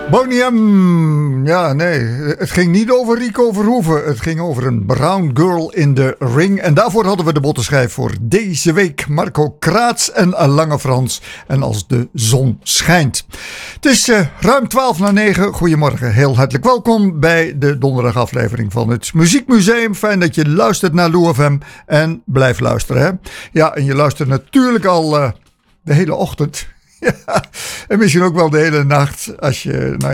Boney M. Ja, nee, het ging niet over Rico Verhoeven. Het ging over een brown girl in the ring. En daarvoor hadden we de bottenschijf voor deze week. Marco Kraats en Lange Frans. En Als de zon schijnt. Het is ruim 8:40. Goedemorgen, heel hartelijk welkom bij de donderdagaflevering van het Muziekmuseum. Fijn dat je luistert naar Lou FM en blijf luisteren. Hè? Ja, en je luistert natuurlijk al de hele ochtend. Ja, en misschien ook wel de hele nacht als je